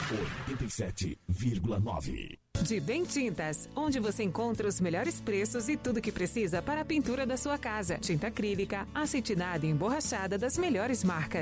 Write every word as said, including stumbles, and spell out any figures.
oitenta e sete vírgula nove. De Bem Tintas, onde você encontra os melhores preços e tudo que precisa para a pintura da sua casa. Tinta acrílica, acetinada e emborrachada das melhores marcas.